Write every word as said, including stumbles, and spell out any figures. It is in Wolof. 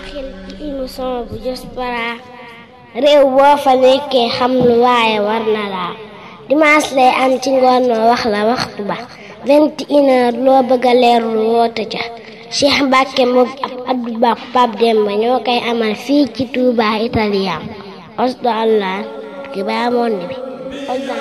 xel ci émission bu Diaspora réew boo fa nekkee xam lu waaye war na laa dimanche lay am ci ngoon ma wax la waxtu ba vingt et une heures loo bëgg a leerlu woote ca Cheikh Mbacke moom ab Abdou Ba Pape Demba ñoo koy amal fii ci Touba Italien osdo allah ki baa monde bi